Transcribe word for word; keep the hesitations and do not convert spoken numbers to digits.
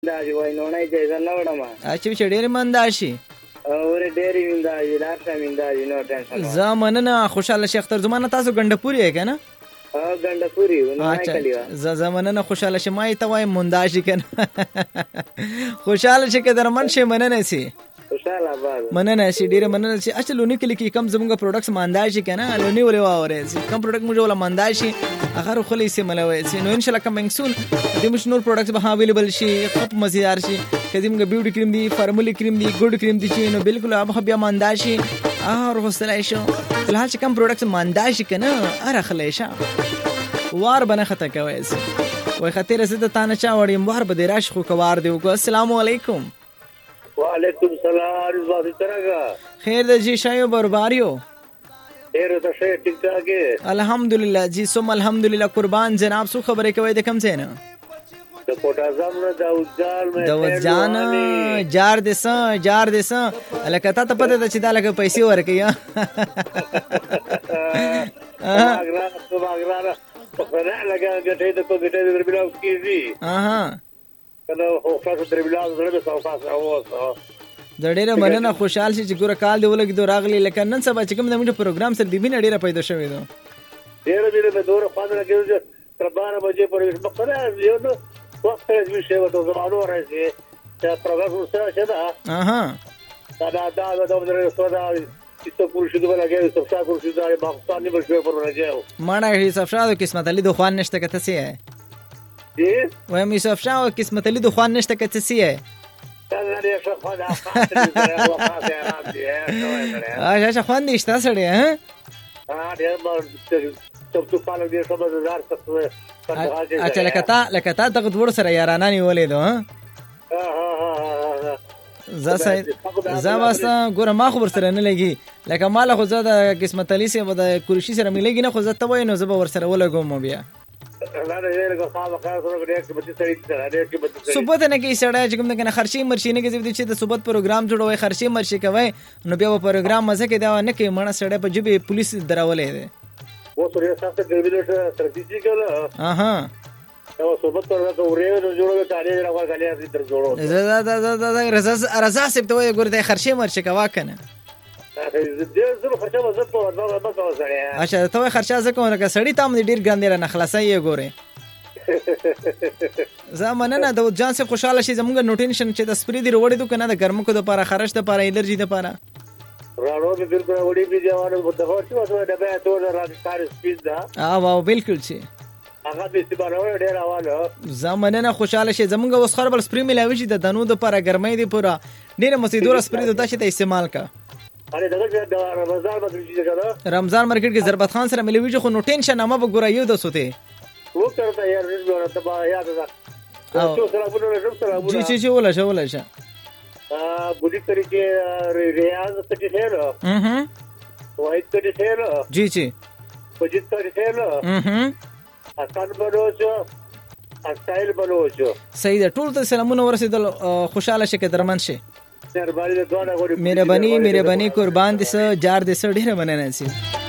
دا دی وای نو نه چې زنه وړم اچې چې ډېر منداشي اور ډېری ویندا دی لارته ویندا دی نو ټینشن زمانه خوشاله شیخ تر زمانه تاسو ګندپوري ہے کنه ها ګندپوري ونه کلیوا ز زمانه خوشاله شمای ته وای منداشي کنه خوشاله شي که درمن شي مننه سي خوشاله آباد مننه سي ډیره مننه سي اصل لونی کلی کی کم زمونږ پروډکټس مانداشي کنه لونی ولې واورې سي کم پروډکټ موږ ولا مانداشي اخر خلی سي ملوي سي نو ان شاء الله کم سون د مش نور پروډکټس به اویلیبل شي خپ مزیدار شي کدیم ګ بیوټی کریم دی فارمولی کریم دی ګډ کریم دی چې نو بالکل هغه بیا مانداشي اه روسلای شو فلحال چې کم پروډکټس مانداشي کنه اره خلی شه وار بنه خطا کوي وای خطر زه د تانه چا وړم وار به راش خو کوار دی وګ السلام علیکم وعلیکم السلام رضوان څنګه خیر د جی شایو برباریو خیر ته شه ټیک ټاک الحمدلله جی سم الحمدلله قربان جناب سو خبرې کوي د کم څه نه د کوټ اعظم نه داود جان مې داود جان جار دسه جار دسه الکته ته پته د چې دا لکه پیسې ورکې اګرا تو اګرا فنا لګا ګټې د کو ګټې د بلاو کیږي اها کنه خو تاسو در بلاو زړه به سوفاس اوس د ډېره مننه خوشحال شي چې ګوره کال دی ولګي دو راغلی لکه نن سبا چې کوم د موږ پروګرام سره دی بینه ډېره پیدا شوی دی ډېره ډېره به دور خاطر کې تر بارہ بجې پورې مخره یو نو وخت یې شی وته زمانو راځي چې پروګرام سره شه دا اها دا دا دا د سودا چې پور شو دا لګي صفصا کور شو دا باغستان نه بشو پر راځو مانا هي صفصا د قسمت علي د خوان نشته کته سي ہے جی و مې صفصا او قسمت علي د خوان نشته کته سي ہے اچھا خوان نشته سړی ها ها ډېر ته تو پاله دې سمجھدار څه اچھا لکه تا لکه تا دغه ور سره یارانه نیولې دو ها ها ها زه سای زه واسه ګوره ما خبر سره نه لګي لکه مال خو زه د قسمت علي سره د کورشي سره ملګری نه خو زه ته وای نو زه به ور سره ولګوم بیا صوبت نه کې سړی چې کوم نه خرچي مرشي نه کې چې د صوبت پروګرام جوړوي خرچي مرشي کوي نو بیا په پروګرام مزه کې دا نه کې مړه سړی په جبه پولیس دراولې ده و سره صاحب ته ګریبلټ سرتیجی کله اها او صوبت پر راته ورې جوړوي کالي راغلی کالي در جوړو زه دا دا دا رضا رضا سپ ته وای ګور د خرچي مرشي کوا کنه اچھا ته خرچه زکه ورکه سړی تام ډیر ګاندې را نخلاصي یې ګوره زمانه نه د جان سے خوشاله شي زمونږ نوټینشن چې د سپری دی وروړي دو کنه د ګرمو کو د لپاره خرچ د لپاره الرجی د لپاره راړو د بالکل وړي دی جوانو په دغه چې واسه د بیا ټول راځي سپیډ دا اه واو بالکل شي هغه د استباره ډیر حواله زمانه نه خوشاله شي زمونږ وس خربل سپری ملاوي شي د دنو د لپاره ګرمۍ دی پورا ډیر مسیدور سپری د تاسو ته استعمال کا اره دغه د رمضان باندې چې کنه رمضان مارکیټ کې ضربت خان سره ملوي خو نو ټینشن ما به ګورا یو د سوته وکړه ته یار دې ورته با یاد ده څو سره بوله شم سره بوله جی جی جی ولا شو ولا شه ا بودی طریقې ریاض ته ټیرو اها وایي ته ټیرو جی جی وجد ته ټیرو اها اکان بلوچو اسټایل بلوچو صحیح ده ټول ته سلامونه ورسېدل خوشاله شه کې درمن شه مهرباني مهرباني قربان دې سه جار دې سه ډیره مننه سي